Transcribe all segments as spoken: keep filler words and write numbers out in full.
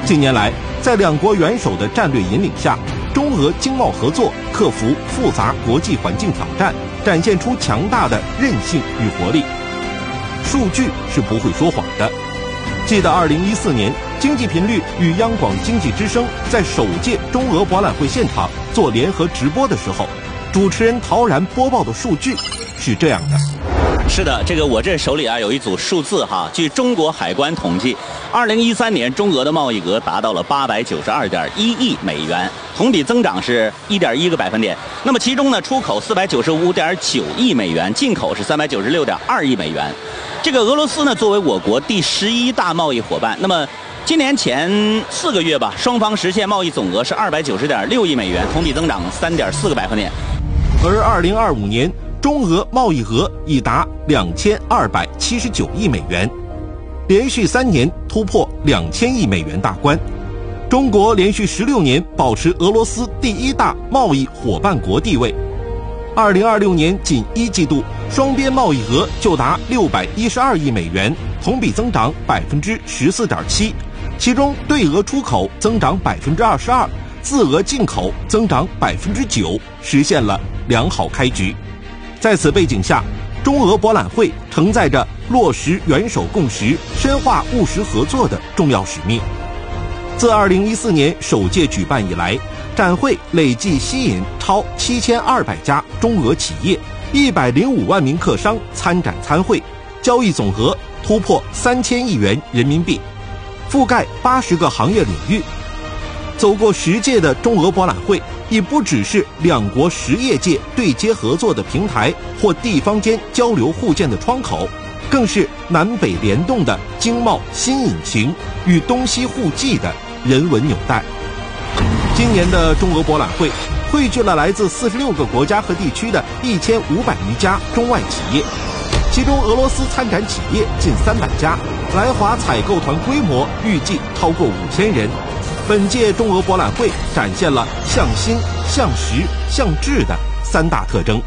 近年来，在两国元首的战略引领下，中俄经贸合作克服复杂国际环境挑战，展现出强大的韧性与活力。数据是不会说谎的。记得二零一四年，经济频率与央广经济之声在首届中俄博览会现场做联合直播的时候，主持人陶然播报的数据是这样的。 是的，这个我这手里啊有一组数字哈。据中国海关统计，二零一三年中俄的贸易额达到了八百九十二点一亿美元，同比增长是一点一个百分点。那么其中呢，出口四百九十五点九亿美元，进口是三百九十六点二亿美元。这个俄罗斯呢，作为我国第十一大贸易伙伴，那么今年前四个月吧，双方实现贸易总额是二百九十点六亿美元，同比增长三点四个百分点。 而二零二五年，中俄贸易额已达两千二百七十九亿美元，连续三年突破两千亿美元大关。中国连续十六年保持俄罗斯第一大贸易伙伴国地位。二零二六年仅一季度，双边贸易额就达六百一十二亿美元，同比增长百分之十四点七，其中对俄出口增长百分之二十二，自俄进口增长百分之九，实现了良好开局。在此背景下，中俄博览会承载着落实元首共识、深化务实合作的重要使命。自二零一四年首届举办以来，展会累计吸引超七千二百家中俄企业，一百零五万名客商参展参会，交易总额突破三千亿元人民币，覆盖八十个行业领域。走过十届的中俄博览会，已不只是两国实业界对接合作的平台或地方间交流互鉴的窗口，更是南北联动的经贸新引擎与东西互济的人文纽带。今年的中俄博览会汇聚了来自四十六个国家和地区的一千五百余家中外企业，其中俄罗斯参展企业近三百家，来华采购团规模预计超过五千人。本届中俄博览会展现了向新、向实、向智的三大特征。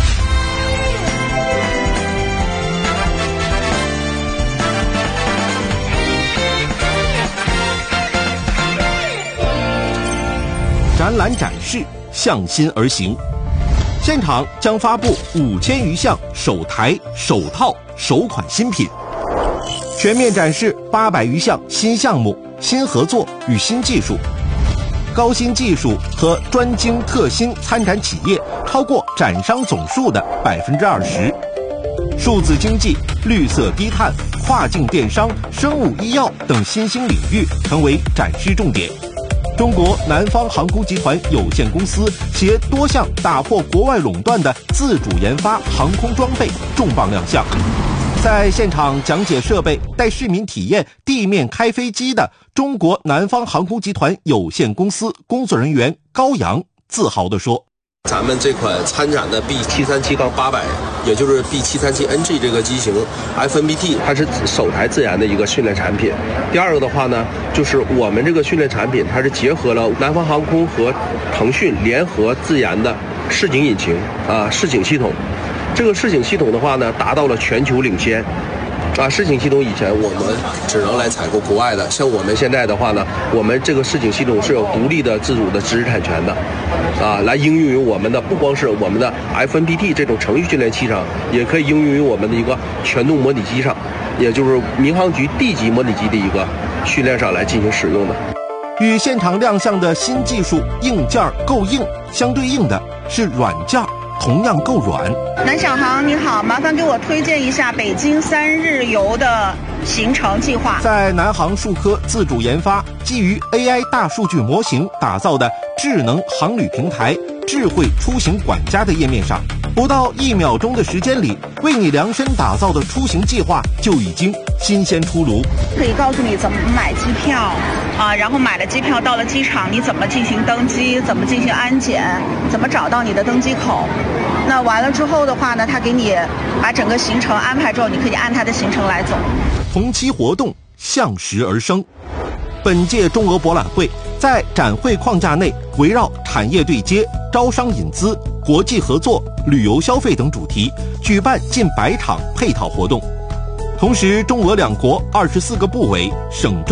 展览展示向心而行，现场将发布五千余项首台、首套、首款新品，全面展示八百余项新项目、新合作与新技术。高新技术和专精特新参展企业超过展商总数的百分之二十。数字经济、绿色低碳、跨境电商、生物医药等新兴领域成为展示重点。中国南方航空集团有限公司携多项打破国外垄断的自主研发航空装备重磅亮相。在现场讲解设备、带市民体验地面开飞机的中国南方航空集团有限公司工作人员高阳自豪地说： 咱们这款参展的 B 七三七八百，也就是 B 七三七 N G 这个机型 F N B T， 它是首台自研的一个训练产品。第二个的话呢，就是我们这个训练产品，它是结合了南方航空和腾讯联合自研的视景引擎啊，视景系统。这个视景系统的话呢，达到了全球领先。啊，视景系统以前我们只能来采购国外的，像我们现在的话呢，我们这个视景系统是有独立的自主的知识产权的，啊，来应用于我们的不光是我们的 F N B T 这种程序训练器上，也可以应用于我们的一个全动模拟机上，也就是民航局 D 级模拟机的一个训练上来进行使用的。 与现场亮相的新技术硬件够硬相对应的是软件同样够软。 南小航你好，麻烦给我推荐一下北京三日游的行程计划。 在南航数科自主研发基于 A I 大数据模型打造的智能航旅平台智慧出行管家的页面上，不到一秒钟的时间里，为你量身打造的出行计划就已经新鲜出炉。 可以告诉你怎么买机票啊，然后买了机票到了机场，你怎么进行登机，怎么进行安检，怎么找到你的登机口。那完了之后的话呢，他给你把整个行程安排之后，你可以按他的行程来走。 同期活动向时而生。本届中俄博览会在展会框架内，围绕产业对接、招商引资、国际合作、旅游消费等主题，举办近百场配套活动。同时，中俄两国二十四个部委、省州